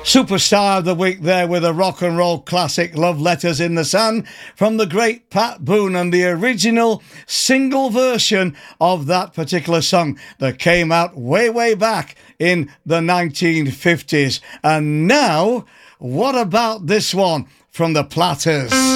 Superstar of the week there with a rock and roll classic, Love Letters in the Sun, from the great Pat Boone, and the original single version of that particular song that came out way back in the 1950s. And now, what about this one from the Platters?